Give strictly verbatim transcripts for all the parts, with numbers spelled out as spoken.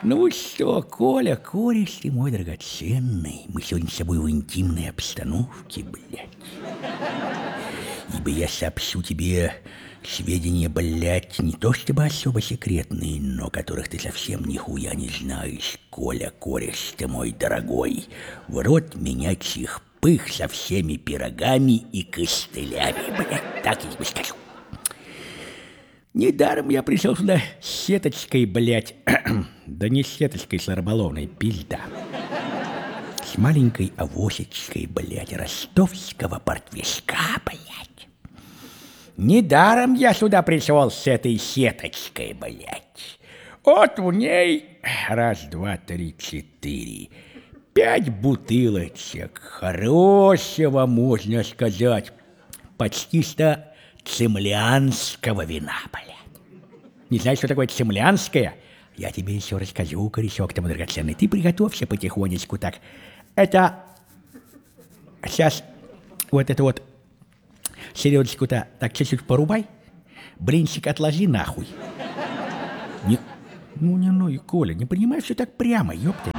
Ну что, Коля, кореш ты мой драгоценный, мы сегодня с тобой в интимной обстановке, блядь. Ибо я сообщу тебе сведения, блядь, не то чтобы особо секретные, но которых ты совсем нихуя не знаешь, Коля, кореш ты мой дорогой. В рот меня чих-пых со всеми пирогами и костылями, блядь, так я тебе скажу. Недаром я пришел сюда с сеточкой, блядь. Да не с сеточкой, с рыболовной, пизда. С маленькой авосечкой, блядь, ростовского портвишка, блядь. Недаром я сюда пришел с этой сеточкой, блядь. Вот в ней раз, два, три, четыре. Пять бутылочек хорошего, можно сказать, почти что цимлянского вина, блядь. Не знаешь, что такое цимлянское? Я тебе еще расскажу, корешок ты мой драгоценный. Ты приготовься потихонечку так. Это... Сейчас вот это вот селедочку-то так чуть-чуть порубай. Блинчик отложи нахуй. Не... Ну, не, ну и Коля, не понимаешь, все так прямо, ёпта.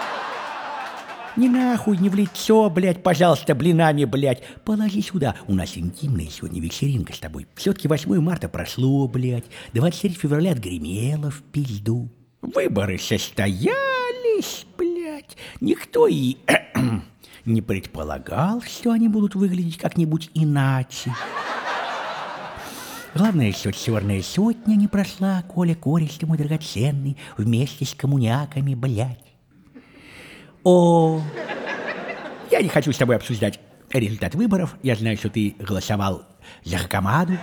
Не нахуй, не в лицо, блядь, пожалуйста, блинами, блядь. Положи сюда. У нас интимная сегодня вечеринка с тобой. Все-таки восьмое марта прошло, блядь. двадцать третьего февраля отгремело в пизду. Выборы состоялись, блядь. Никто и не предполагал, что они будут выглядеть как-нибудь иначе. Главное, что черная сотня не прошла, Коля, кореш ты мой драгоценный, вместе с коммуняками, блядь. О, я не хочу с тобой обсуждать результат выборов. Я знаю, что ты голосовал за Хакамаду.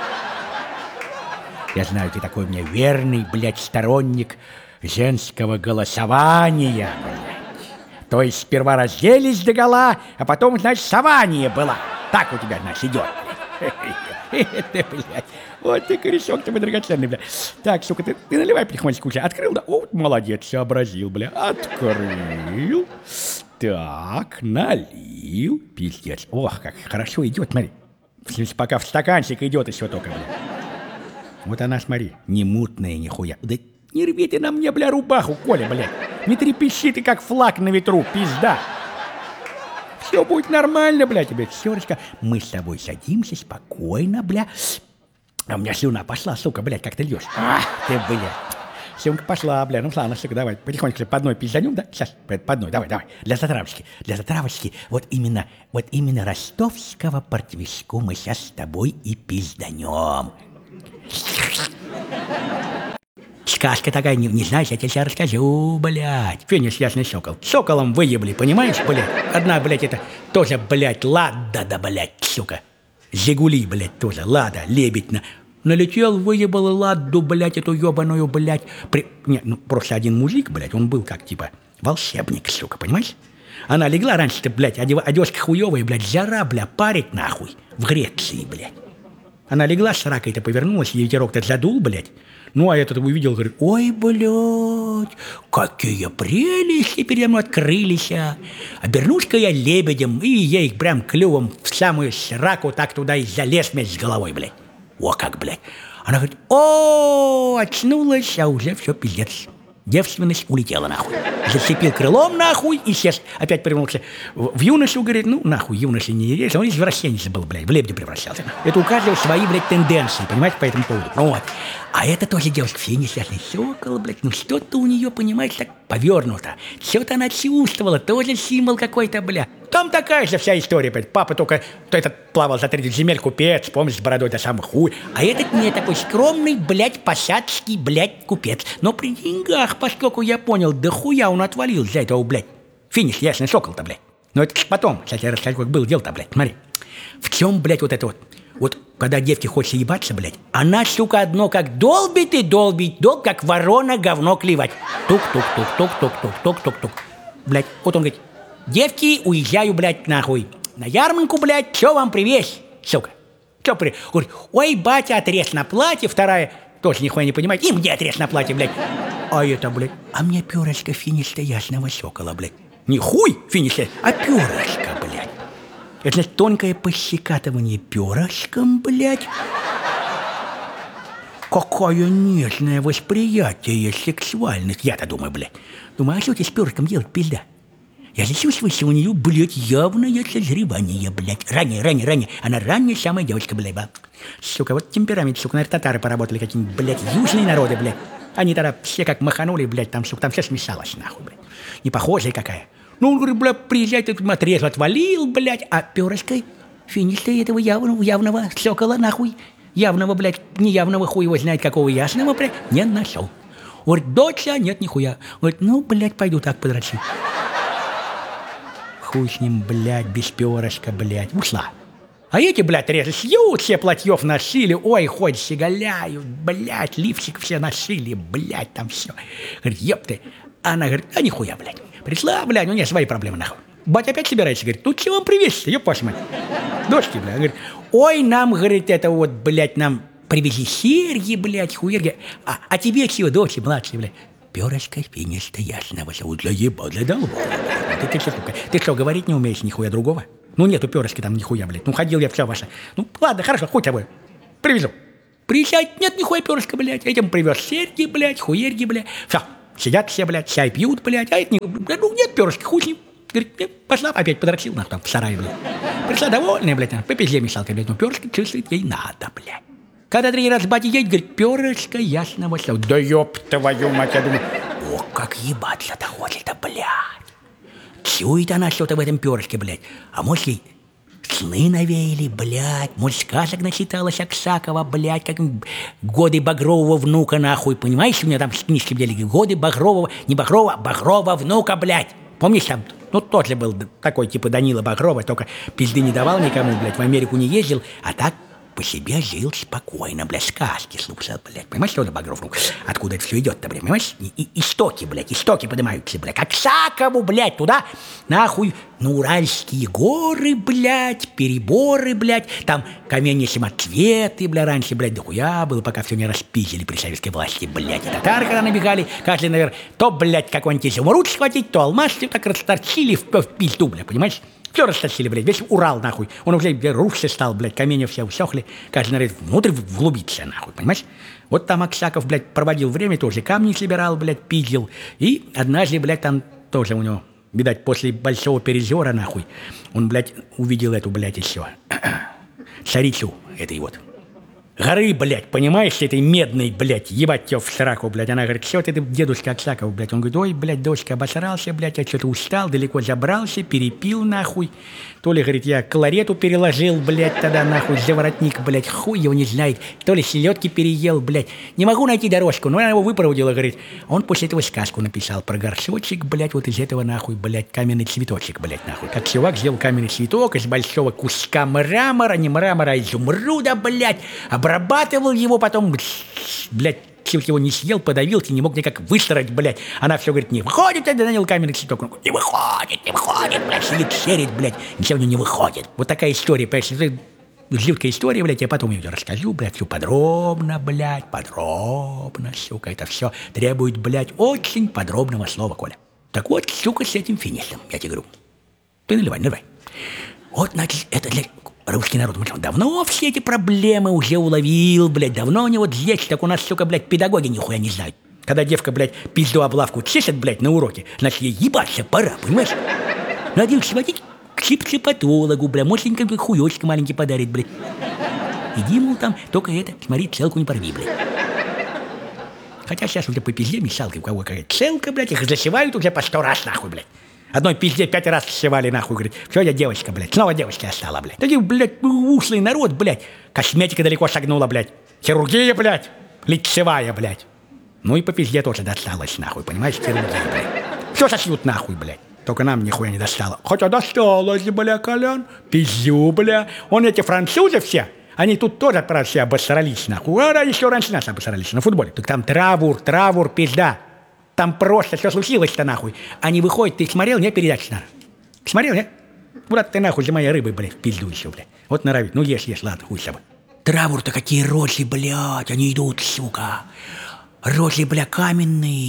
Я знаю, ты такой у меня верный, блядь, сторонник женского голосования, блядь. То есть сперва разделись догола, а потом, значит, сование было. Так у тебя, значит, идет. Это, блядь, вот ты корешок, ты мой драгоценный, блядь. Так, сука, ты, ты наливай потихонечку уже. Открыл, да? О, молодец, сообразил, бля. Открыл. Так, налил. Пиздец. Ох, как хорошо идет, смотри. В смысле, пока в стаканчик идет еще только, бля. Вот она, смотри, не мутная нихуя. Да не рви ты на мне, бля, рубаху, Коля, блядь. Не трепещи ты, как флаг на ветру, пизда. Все будет нормально, бля, тебе, Сёрочка. Мы с тобой садимся спокойно, бля. А у меня слюна пошла, сука, блядь, как ты льешь. Ах ты, бля. Слюнка пошла, бля. Ну ладно, сука, давай, потихоньку по одной пизданем, да? Сейчас, по одной, давай, давай. Для затравочки, для затравочки. Вот именно, вот именно ростовского портвишку мы сейчас с тобой и пизданем. Сказка такая, не, не знаешь, я тебе сейчас расскажу, блядь. Финиш ясный сокол. Соколом выебли, понимаешь, блядь? Одна, блядь, это тоже, блядь, Лада, да, блядь, сука. Жигули, блядь, тоже, Лада, лебедь на... Налетел, выебал Ладу, блядь, эту ебаную, блядь. При... Не, ну, просто один мужик, блядь, он был как, типа, волшебник, сука, понимаешь? Она легла раньше-то, блядь, одев... одежка хуевая, блядь, жара, блядь, парить нахуй. В Греции, блядь. Она легла с ракой-то, повернулась, и ветерок-то задул, блядь. Ну, а этот увидел, говорит, ой, блядь, какие прелести передо мной открылись, а. Обернусь-ка я лебедем, и я их прям клювом в самую сраку так туда и залез вместе с головой, блядь. О, как, блядь. Она говорит, о, очнулась, а уже все, пиздец. Девственность улетела нахуй. Зацепил крылом нахуй и сейчас опять превратился в, в юношу, говорит, ну нахуй, юноша не есть, он извращенец был, блядь, в лебедя превращался. Это у каждого свои, блядь, тенденции, понимаете, по этому поводу. Вот. А это тоже девушка, все несчастный сокол, блядь, ну что-то у нее, понимаешь, так повернуто. Что-то она чувствовала, тоже символ какой-то, блядь. Там такая же вся история, блядь. Папа только, то этот плавал за тридцать земель, купец, помнишь, с бородой до самых хуй. А этот не такой скромный, блядь, посадский, блядь, купец. Но при деньгах, поскольку я понял, да хуя он отвалил за этого, блядь. Финиш, ясный сокол-то, блядь. Но это потом, кстати, я расскажу, как было дело-то, блядь. Смотри, в чем, блядь, вот это вот. Вот, когда девке хочется ебаться, блядь, она, сука, одно как долбит и долбит, долб, как ворона говно клевать. Тук-тук-тук-тук-тук-тук-тук-тук-тук. Блядь, вот он говорит, девки, уезжаю, блядь, нахуй. На ярмарку, блядь, чё вам привезь, сука? Чё при... Говорит, ой, батя, отрез на платье, вторая, тоже нихуя не понимает, и мне отрез на платье, блядь. А это, блядь, а мне перышко финиш-то ясного сокола, блядь. Не хуй финиш, а перышко, блядь. Это, значит, тонкое пощекатывание перышком, блядь. какое нежное восприятие сексуальных. Я-то думаю, блядь. Думаю, а что тебе с перышком делать, пизда? Я же чувствую, что у нее, блядь, явное созревание, блядь. Ранее, ранее, ранее. Она ранняя самая девочка, блядь. Сука, вот темперамент, сука, наверное, татары поработали какие-нибудь, блядь, южные народы, блядь. Они тогда все как маханули, блядь, там, сука, там все смешалось, нахуй, блядь. Не похожая какая. Ну, он говорит, блядь, приезжай, ты отрезал, отвалил, блядь, а перышкой финиш этого явного, явного сокола, нахуй, явного, блядь, неявного хуй его знает какого ясного, блядь, не нашел. Говорит, доча, нет, нихуя. Говорит, ну, блядь, пойду так подрочу. Хуй с ним, блядь, без перышка, блядь, ушла. А эти, блядь, резы сьют, все платьев носили, ой, хоть щеголяют, блядь, лифчик все носили, блядь, там все. Говорит, ёпты. Она говорит, а нихуя, блядь. Пришла, блядь, у нее свои проблемы, нахуй. Батя опять собирается, говорит, ну чего вам привезти, ёб вашу мать. Дочки, блядь, говорит, ой, нам, говорит, это вот, блядь, нам привези серьги, блядь, хуерги. А, а тебе чего, дочки, младшие, блядь? Перышко финиста ясного зовут, для еба, для долба. Ты, ты, ты, ты что, говорить не умеешь нихуя другого? Ну нету перышки там нихуя, блядь. Ну ходил я все ваше. Ну ладно, хорошо, хуй тобой. Привезу. Приезжать, нет нихуя перышка, блядь. Этим привез серьги, блядь, хуерги, блядь. Все, сидят все, блядь, чай пьют, блядь. А это не, ну нет перышки, хуй с ним. Говорит, пошла, опять подрочил, нахуй, там, в сарае, блядь. Пришла довольная, блядь, по пизде мешалка, блядь. Ну перышки чувствует ей надо, блядь. Когда три раза батя едет, говорит, перышко ясного слова. Да ёб твою мать, я думаю, о, как ебаться-то хочет-то, блядь. Чует она что-то в этом перышке, блядь. А может, ей сны навеяли, блядь. Может, сказок начиталась Аксакова, блядь, как годы Багрового внука, нахуй. Понимаешь, у меня там книжки, блядь, годы Багрового, не Багрова, Багрова внука, блядь. Помнишь, там, ну, тоже был такой, типа Данила Багрова, только пизды не давал никому, блядь, в Америку не ездил, а так по себе жил спокойно, блядь, сказки слушал, блядь. Понимаешь, что это Багров? Ну, откуда это все идет-то, блядь, понимаешь? И, и, истоки, блядь, истоки поднимаются, блядь. Как Аксакову, блядь, туда, нахуй, на Уральские горы, блядь, переборы, блядь. Там каменья семоцветы, блядь, раньше, блядь, дохуя было, пока все не распиздили при советской власти, блядь. И татары, когда набегали, каждый, наверное, то, блядь, какой-нибудь изумруд схватить, то алмаз, все так расторчили в, в пизду, блядь, понимаешь? Все растащили, блядь, весь Урал, нахуй. Он уже, блядь, рухся стал, блядь, каменья все усохли. Каждый, наверное, внутрь вглубиться, нахуй, понимаешь? Вот там Аксаков, блядь, проводил время, тоже камни собирал, блядь, пиздил. И однажды, блядь, там тоже у него, видать, после большого перезора, нахуй, он, блядь, увидел эту, блядь, еще царицу этой вот горы, блядь, понимаешь, этой медной, блядь, ебать тебя в сраку, блядь. Она говорит, что ты, дедушка Аксаков, блядь. Он говорит, ой, блядь, дочка, обосрался, блядь, я что-то устал, далеко забрался, перепил, нахуй. То ли, говорит, я кларету переложил, блядь, тогда, нахуй, за воротник, блядь, хуй его не знает. То ли селедки переел, блядь. Не могу найти дорожку, но она его выпроводила, говорит. Он после этого сказку написал про горшочек, блядь, вот из этого, нахуй, блядь, каменный цветочек, блядь, нахуй. Как чувак сделал каменный цветок из большого куска мрамора, не мрамора, а изумруда, блядь, обрабатывал его, потом, блядь, чуть его не съел, подавился, не мог никак высрать, блядь. Она все говорит, не выходит, я нанял каменный цветок. Он говорит, не выходит, не выходит, блядь, сидит, серит, блядь, ничего не выходит. Вот такая история, понимаешь, жуткая история, блядь, я потом ее расскажу, блядь, все подробно, блядь, подробно, сука, это все требует, блядь, очень подробного слова, Коля. Так вот, сука, с этим финишем, я тебе говорю. Ты наливай, наливай. Вот, значит, это для... Русский народ, давно все эти проблемы уже уловил, блядь, давно у него здесь, так у нас, сука, блядь, педагоги нихуя не знают. Когда девка, блядь, пизду облавку чешет, блядь, на уроке, значит, ей ебаться пора, понимаешь? Надо их сводить к психопатологу, блядь, может, какой хуёчек маленький подарит, блядь. Иди, мол, там, только это, смотри, целку не порви, блядь. Хотя сейчас уже по пизде мешалкой, у кого какая-то целка, блядь, их засевают уже по сто раз, нахуй, блядь. Одной пизде пять раз севали, нахуй, говорит. Все, я девочка, блядь. Снова девочка я стала, блядь. Такие, блядь, ушлый народ, блядь. Косметика далеко шагнула, блядь. Хирургия, блядь. Лицевая, блядь. Ну и по пизде тоже досталось, нахуй, понимаешь, хирургия, блядь. Все сошьют, нахуй, блядь. Только нам нихуя не достало. Хотя досталось, бля, Колян. Пизю, бля. Он эти французы все, они тут тоже про себя обосрались, нахуй. А еще раньше нас обосрались на футболе. Так там травур, травур, пизда. Там просто все случилось-то, нахуй. Они выходят, ты смотрел, не, передачу, наверное? Смотрел, не? Брат, ты нахуй за моей рыбой, блядь, в пизду еще, блядь. Вот норовит. Ну, ешь, ешь, ладно, хуй с собой. Травур-то какие рожи, блядь, они идут, сука. Рожи, бля, каменные.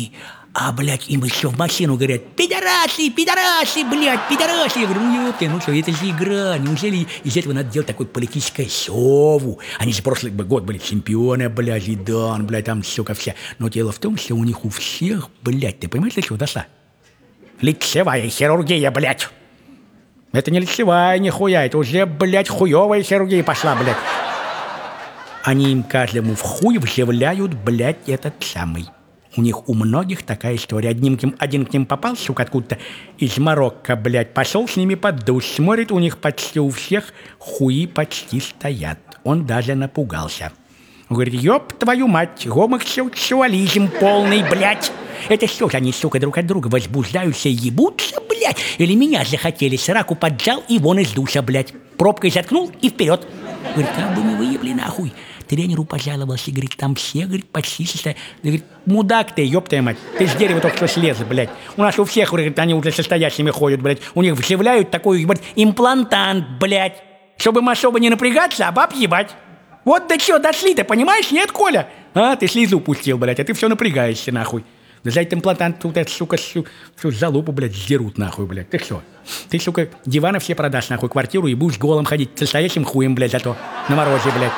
А, блядь, им еще в машину говорят: пидорасы, пидорасы, блядь, пидорасы. Я говорю: ну, ёпты, ну что, это же игра. Неужели из этого надо делать такое политическое шоу? Они же прошлый год были чемпионы, блядь, Зидан, блядь, там, сука, вся. Но дело в том, что у них у всех, блядь, ты понимаешь, до чего дошла? Лицевая хирургия, блядь. Это не лицевая, нихуя, это уже, блядь, хуевая хирургия пошла, блядь. Они им каждому в хуй вживляют, блядь, этот самый. У них у многих такая история. Одним к ним, один к ним попал, сука, откуда-то из Марокко, блядь, пошел с ними под душ, смотрит, у них почти у всех хуи почти стоят. Он даже напугался. Он говорит: ёб твою мать, гомосексуализм полный, блядь. Это что же они, сука, друг от друга возбуждаются и ебутся, блядь? Или меня захотели, сраку поджал и вон из душа, блядь. Пробкой заткнул и вперед. Говорит: как бы мы выебли нахуй. Тренеру пожаловался, говорит, там все, говорит, почти состоят. Говорит: мудак ты, ёб твою мать, ты с дерева только что слез, блядь. У нас у всех, говорит, они уже состоящими ходят, блядь. У них вживляют такой, блядь, имплантант, блядь. Чтобы особо не напрягаться, а баб ебать. Вот до чего дошли, ты понимаешь, нет, Коля? А, ты слезу пустил, блядь, а ты все напрягаешься, нахуй. Да за этот имплантант тут, это, сука, всю, всю залупу, блядь, сдерут, нахуй, блядь. Ты что? Ты, сука, диваны все продашь, нахуй, квартиру и будешь голым ходить, с настоящим хуем, блядь, зато на морозе, блядь.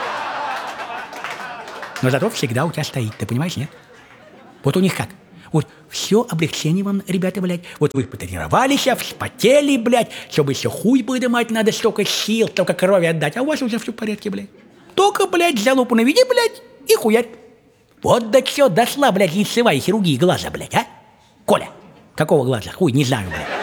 Но зато всегда у тебя стоит, ты понимаешь, нет? Вот у них как? Вот все облегчение вам, ребята, блядь. Вот вы потренировались, вспотели, блядь, чтобы еще хуй подымать надо, столько сил, столько крови отдать, а у вас уже все в порядке, блядь. Только, блядь, залупу наведи, блядь, и хуять. Вот до чего дошла, блядь, лицевая хирургия глаза, блядь, а? Коля, какого глаза? Хуй, не знаю, блядь.